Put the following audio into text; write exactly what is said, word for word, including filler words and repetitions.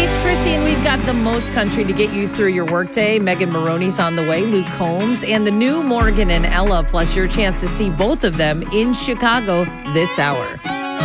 It's Chrissy, and we've got the most country to get you through your workday. Megan Maroney's on the way, Luke Combs, and the new Morgan and Ella, plus your chance to see both of them in Chicago this hour.